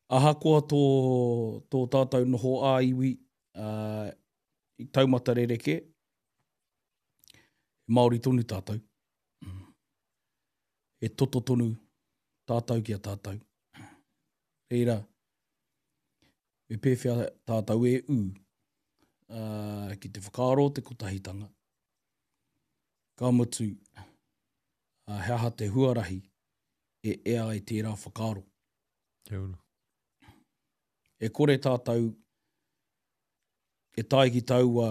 Ahakoa tō tātou noho a iwi i taumata rereke, Māori tonu tātou. E toto tonu tātou ki a tātou. Reira, me pewhia tātou e ki te whakaaro te kotahitanga. Ka mutu, heaha te huarahi e ea ai tērā whakaaro. Kia ora. E kore tātou, e tai ki taua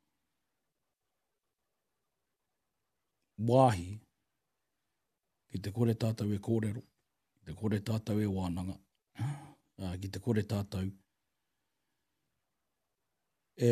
wāhi, ki te kore tātou e kōrero, ki te kore tātou e wānanga, ki te kore tātou e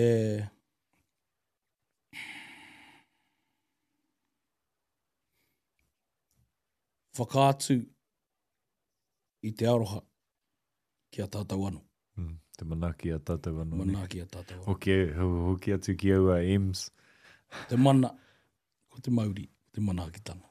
whakaatu i te aroha ki a tātou anu. Te manaki a tātou anu. Manaki a tātou anu. Hoki atu ki au a EMS. Te mana, ko te Māori, te manakitanga.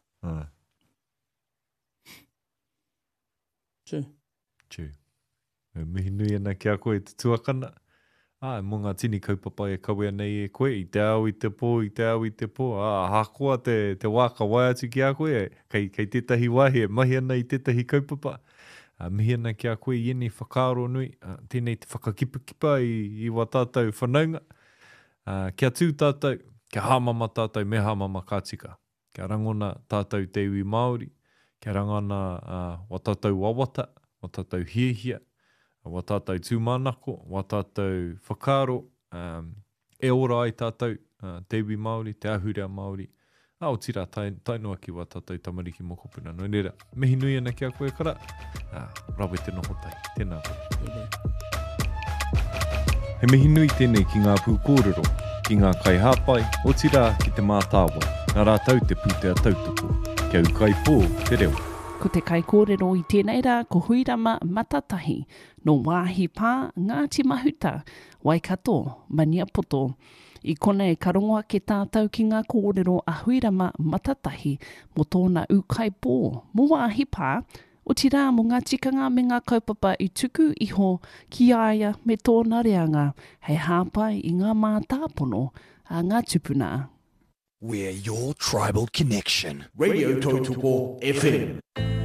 Tū. Mihi nui ana ki a koe te tuakana. Mō ngā tini kaupapa e kawea nei e koe, i te au i te pō, i te au i te pō. Hakoa te wāka wai atu ki a koe, kei tētahi wahi e mahi ana i tētahi kaupapa. Mihi ana ki a koe i eni whakaaro nui, tēnei te whakakipakipa i wā tātou whanaunga. Kia tū tātou, kia hāmama tātou me hāmama kātika. Kia rangona tātou te iwi Māori, kia rangona wā tātou wawata, wā tātou hiehia, wā tātou tūmānako, wā tātou whakaaro, e ora ai tātou te iwi Māori, te ahurea Māori. O tira, tainua ki wā tātou tamariki mokopuna. No nera, mihi nui ana ki a koe kara, rawe te noho tai. Tēnā koe. He mihi nui tēnei ki ngā pūkōrero, ki ngā kai hāpai, o tira ki te mātāwa, ngā rātau te pūtea tautoko, kia ukai pō te reo. Ko te kai kōrero i tēnei rā, ko Huirama Matatahi, no wāhi pā Ngāti Mahuta, Waikato, Maniapoto. I kona e karongoa ke tātou ki ngā kōrero a Huirama Matatahi mo tōna ukai pō. Mo wāhi pā, o tira mo ngā tikanga me ngā kaupapa i tuku iho ki aia me tōna reanga, hei hāpai i ngā mātāpono a ngā tupuna. We're your tribal connection. Radio Totoko FM.